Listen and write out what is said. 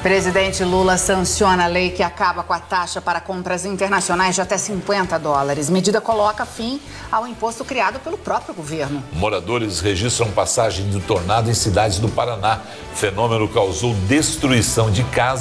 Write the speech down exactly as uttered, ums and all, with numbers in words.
Presidente Lula sanciona a lei que acaba com a taxa para compras internacionais de até cinquenta dólares. Medida coloca fim ao imposto criado pelo próprio governo. Moradores registram passagem de tornado em cidades do Paraná. O fenômeno causou destruição de casas